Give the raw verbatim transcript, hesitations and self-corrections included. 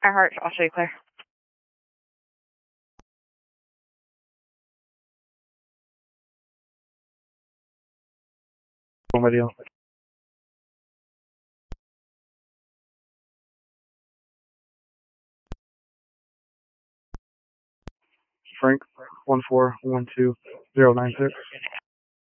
Earhart, I'll show you clear. One radio. Frank, one four one two zero nine six.